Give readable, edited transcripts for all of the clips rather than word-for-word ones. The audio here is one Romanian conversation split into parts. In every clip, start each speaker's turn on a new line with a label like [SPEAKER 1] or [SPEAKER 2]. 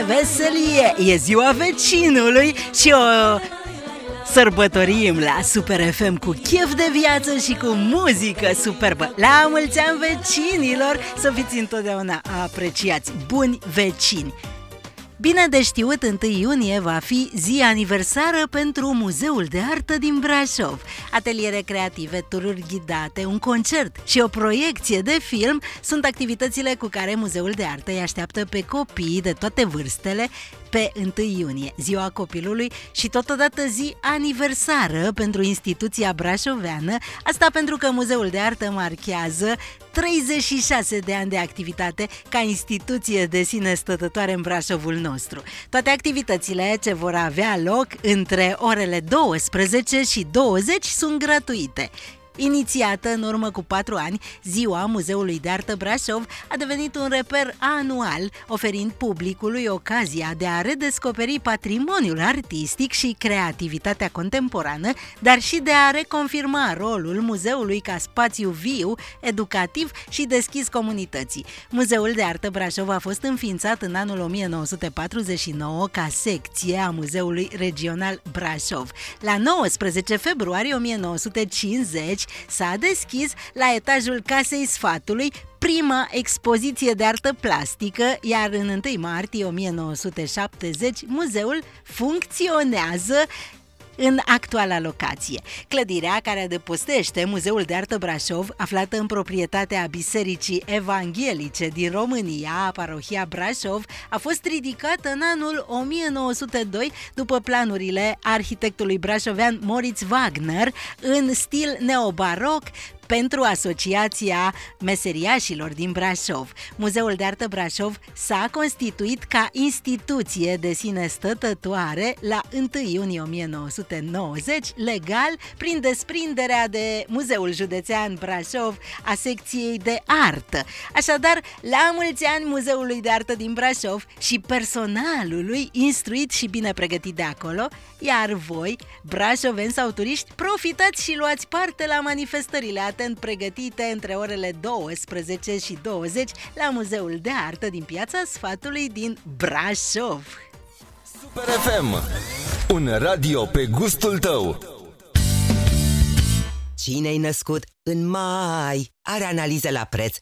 [SPEAKER 1] Veselie, e ziua vecinului și o sărbătorim la Super FM cu chef de viață și cu muzică superbă. La mulți ani vecinilor, să fiți întotdeauna apreciați, buni vecini. Bine de știut, 1 iunie va fi zi aniversară pentru Muzeul de Artă din Brașov. Ateliere creative, tururi ghidate, un concert și o proiecție de film sunt activitățile cu care Muzeul de Artă îi așteaptă pe copii de toate vârstele pe 1 iunie, ziua copilului și totodată zi aniversară pentru instituția brașoveană, asta pentru că Muzeul de Artă marchează 36 de ani de activitate ca instituție de sine stătătoare în Brașovul nostru. Toate activitățile ce vor avea loc între orele 12 și 20 sunt gratuite. Inițiată în urmă cu 4 ani, Ziua Muzeului de Artă Brașov a devenit un reper anual, oferind publicului ocazia de a redescoperi patrimoniul artistic și creativitatea contemporană, dar și de a reconfirma rolul muzeului ca spațiu viu, educativ și deschis comunității. Muzeul de Artă Brașov a fost înființat în anul 1949 ca secție a Muzeului Regional Brașov. La 19 februarie 1950 s-a deschis la etajul Casei Sfatului prima expoziție de artă plastică, iar în 1 martie 1970 muzeul funcționează în actuala locație. Clădirea care adăpostește Muzeul de Artă Brașov, aflată în proprietatea Bisericii Evanghelice din România, parohia Brașov, a fost ridicată în anul 1902 după planurile arhitectului brașovean Moritz Wagner în stil neobaroc pentru Asociația Meseriașilor din Brașov. Muzeul de Artă Brașov s-a constituit ca instituție de sine stătătoare la 1 iunie 1990, legal, prin desprinderea de Muzeul Județean Brașov a secției de artă. Așadar, la mulți ani Muzeului de Artă din Brașov și personalului instruit și bine pregătit de acolo, iar voi, brașoveni sau turiști, profitați și luați parte la manifestările atent pregătite între orele 12 și 20 la Muzeul de Artă din Piața Sfatului din Brașov.
[SPEAKER 2] Super FM, un radio pe gustul tău.
[SPEAKER 3] Cine-i născut în mai are analize la preț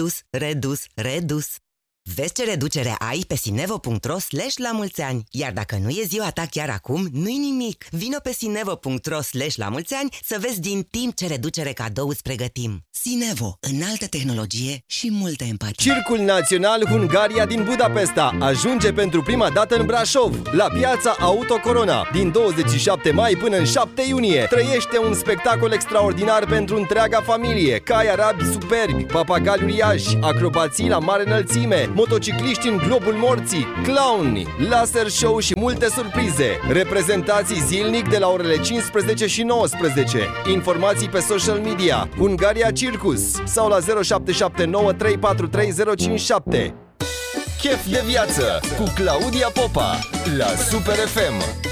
[SPEAKER 3] redus. Vezi ce reducere ai pe sinevo.ro/lamulțeani. Iar dacă nu e ziua ta chiar acum, nu-i nimic. Vino pe sinevo.ro/lamulțeani să vezi din timp ce reducere cadou îți pregătim. Sinevo, înaltă tehnologie și multă empatie.
[SPEAKER 2] Circul Național Hungaria din Budapesta ajunge pentru prima dată în Brașov, la piața Auto Corona. Din 27 mai până în 7 iunie, trăiește un spectacol extraordinar pentru întreaga familie. Cai arabi superbi, papagali uriași, acrobații la mare înălțime, motocicliști în globul morții, clowni, laser show și multe surprize. Reprezentații zilnic de la orele 15 și 19. Informații pe social media Hungaria Circus sau la 0779 343 057. Chef de viață cu Claudia Popa la Super FM.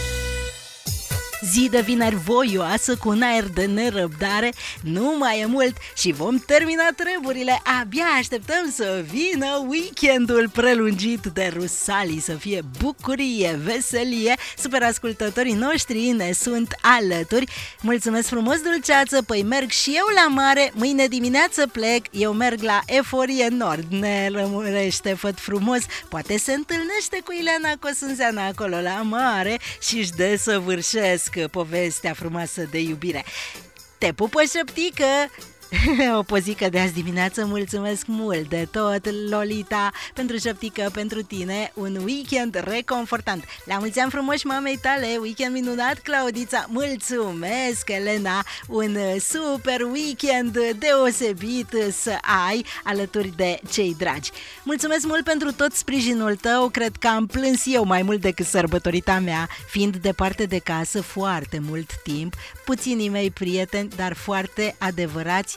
[SPEAKER 1] Zi de vineri voioasă cu un aer de nerăbdare, nu mai e mult și vom termina treburile. Abia așteptăm să vină weekendul prelungit de Rusalii, să fie bucurie, veselie. Super ascultătorii noștri ne sunt alături. Mulțumesc frumos, Dulceață, păi merg și eu la mare, mâine dimineață plec, eu merg la Eforie Nord. Ne rămurește făt frumos, poate se întâlnește cu Ileana Cosânzeana acolo la mare și își desăvârșesc povestea frumoasă de iubire. Te pupă, șăptică! O pozică de azi dimineață, mulțumesc mult de tot, Lolita, pentru șăptică, pentru tine, un weekend reconfortant. La mulți ani frumoși mamei tale, weekend minunat, Claudița, mulțumesc, Elena, un super weekend deosebit să ai alături de cei dragi. Mulțumesc mult pentru tot sprijinul tău, cred că am plâns eu mai mult decât sărbătorita mea, fiind departe de casă foarte mult timp, puținii mei prieteni, dar foarte adevărați,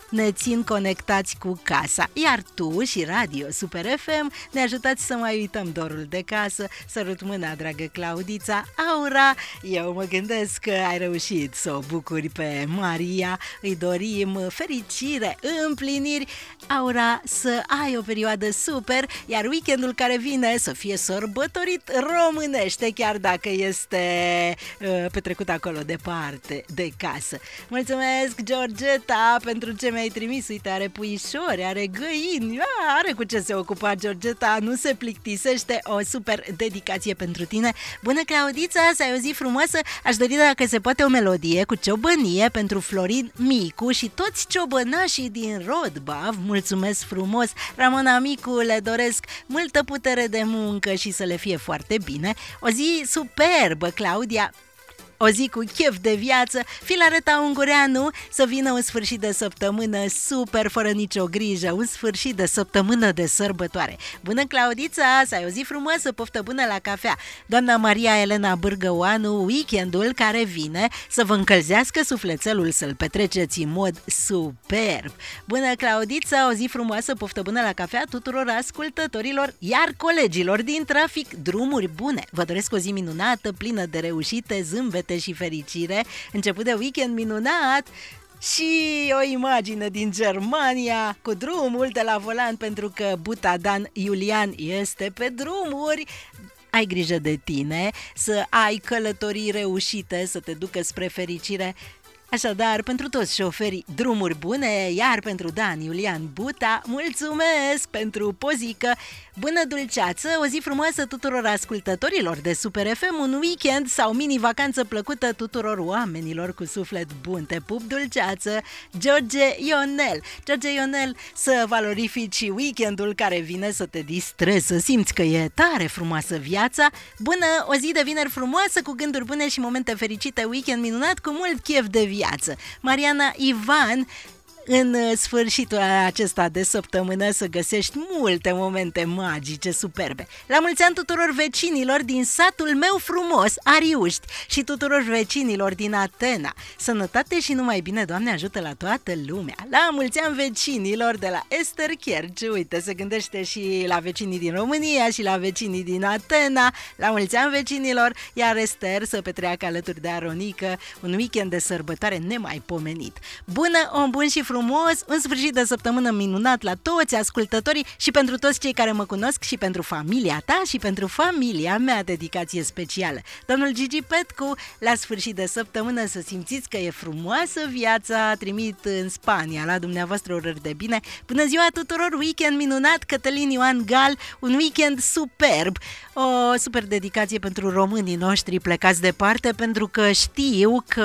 [SPEAKER 1] ne țin conectați cu casa, iar tu și Radio Super FM ne ajutați să mai uităm dorul de casă. Sărut mâna, dragă Claudița. Aura, eu mă gândesc că ai reușit să o bucuri pe Maria. Îi dorim fericire, împliniri. Aura, să ai o perioadă super, iar weekendul care vine să fie sărbătorit românește, chiar dacă este petrecut acolo departe de casă. Mulțumesc, Georgeta, pentru ce mi-ai trimis. Uite, are puișori, are găini, are cu ce se ocupa Georgeta, nu se plictisește. O super dedicație pentru tine. Bună, Claudița, să ai o zi frumoasă. Aș dori, dacă se poate, o melodie cu ciobănie pentru Florin Micu și toți ciobănașii din Rodbav. Mulțumesc frumos. Ramona Micu, le doresc multă putere de muncă și să le fie foarte bine. O zi superbă, Claudia. O zi cu chef de viață. Filareta Ungureanu, să vină un sfârșit de săptămână super, fără nicio grijă, un sfârșit de săptămână de sărbătoare. Bună, Claudița, să ai o zi frumoasă, poftă bună la cafea. Doamna Maria Elena Bârgăoanu, weekendul care vine să vă încălzească sufletelul, să-l petreceți în mod superb. Bună, Claudița, o zi frumoasă, poftă bună la cafea tuturor ascultătorilor, iar colegilor din trafic, drumuri bune. Vă doresc o zi minunată, plină de reușite, zâmbete și fericire, început de weekend minunat și o imagine din Germania cu drumul de la volan, pentru că Buta Dan Iulian este pe drumuri. Ai grijă de tine, să ai călătorii reușite, să te ducă spre fericire. Așadar, pentru toți șoferii, drumuri bune, iar pentru Dan Iulian Buta, mulțumesc pentru pozică. Bună dulceață, o zi frumoasă tuturor ascultătorilor de Super FM, un weekend sau mini-vacanță plăcută tuturor oamenilor cu suflet bun. Te pup, dulceață, George Ionel. George Ionel, să valorifici weekendul care vine, să te distrezi, să simți că e tare frumoasă viața. Bună, o zi de vineri frumoasă, cu gânduri bune și momente fericite, weekend minunat, cu mult chef de viață. Mariana Ivan, în sfârșitul acesta de săptămână să găsești multe momente magice, superbe. La mulți ani tuturor vecinilor din satul meu frumos, Ariuști, și tuturor vecinilor din Atena. Sănătate și numai bine, Doamne ajută la toată lumea. La mulți ani vecinilor de la Ester Cherci. Uite, se gândește și la vecinii din România și la vecinii din Atena. La mulți ani vecinilor, iar Ester să petreacă alături de Aronică un weekend de sărbătoare nemaipomenit. Bună, om bun și frumos, un sfârșit de săptămână minunat la toți ascultătorii și pentru toți cei care mă cunosc și pentru familia ta și pentru familia mea, dedicație specială. Domnul Gigi Petcu, la sfârșit de săptămână să simțiți că e frumoasă viața, trimit în Spania, la dumneavoastră urări de bine. Bună ziua tuturor, weekend minunat, Cătălin Ioan Gal, un weekend superb, o super dedicație pentru românii noștri plecați departe, pentru că știu că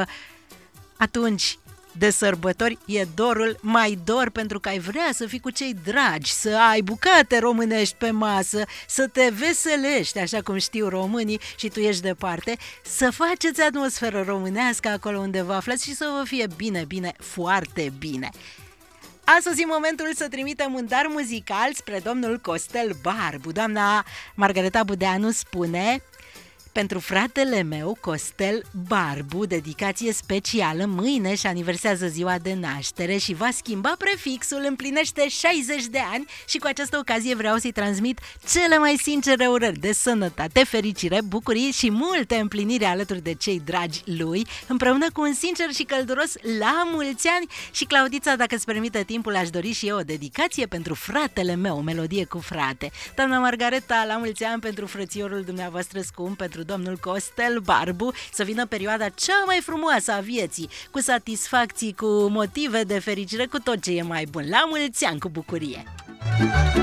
[SPEAKER 1] atunci de sărbători e dorul mai dor, pentru că ai vrea să fii cu cei dragi, să ai bucate românești pe masă, să te veselești, așa cum știu românii, și tu ești departe, să faceți atmosferă românească acolo unde vă aflați și să vă fie bine, bine, foarte bine. A sosit momentul să trimitem un dar muzical spre domnul Costel Barbu. Doamna Margareta Budeanu spune: pentru fratele meu, Costel Barbu, dedicație specială, mâine și aniversează ziua de naștere și va schimba prefixul, împlinește 60 de ani și cu această ocazie vreau să-i transmit cele mai sincere urări de sănătate, fericire, bucurii și multe împliniri alături de cei dragi lui, împreună cu un sincer și călduros la mulți ani. Și Claudița, dacă îți permite timpul, aș dori și eu o dedicație pentru fratele meu, o melodie cu frate. Doamna Margareta, la mulți ani pentru frățiorul dumneavoastră scump, pentru domnul Costel Barbu, să vină perioada cea mai frumoasă a vieții, cu satisfacții, cu motive de fericire, cu tot ce e mai bun. La mulți ani, cu bucurie!